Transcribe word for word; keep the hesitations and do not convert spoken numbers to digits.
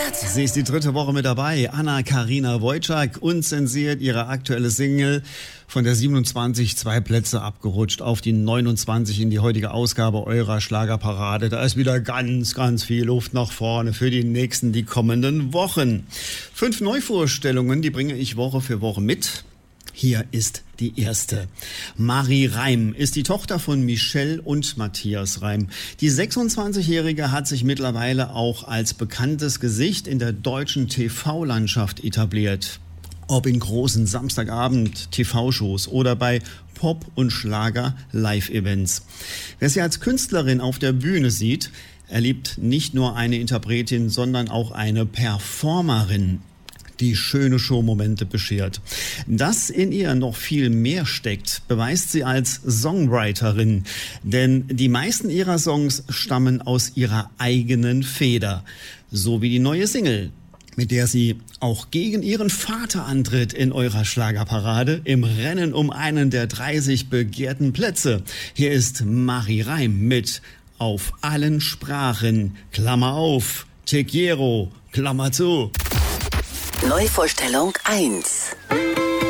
Unzensiert. Sie ist die dritte Woche mit dabei. Anna-Karina Wojcik, unzensiert, ihre aktuelle Single. Von der siebenundzwanzig zwei Plätze abgerutscht auf die neunundzwanzig in die heutige Ausgabe eurer Schlagerparade. Da ist wieder ganz, ganz viel Luft nach vorne für die nächsten, die kommenden Wochen. Fünf Neuvorstellungen, die bringe ich Woche für Woche mit. Hier ist die erste. Marie Reim ist die Tochter von Michelle und Matthias Reim. Die sechsundzwanzigjährige hat sich mittlerweile auch als bekanntes Gesicht in der deutschen T V-Landschaft etabliert. Ob in großen Samstagabend-T V-Shows oder bei Pop- und Schlager-Live-Events. Wer sie als Künstlerin auf der Bühne sieht, erlebt nicht nur eine Interpretin, sondern auch eine Performerin, die schöne Showmomente beschert. Dass in ihr noch viel mehr steckt, beweist sie als Songwriterin. Denn die meisten ihrer Songs stammen aus ihrer eigenen Feder. So wie die neue Single, mit der sie auch gegen ihren Vater antritt in eurer Schlagerparade im Rennen um einen der dreißig begehrten Plätze. Hier ist Marie Reim mit Auf allen Sprachen, Klammer auf, Te quiero, Klammer zu. Neuvorstellung eins.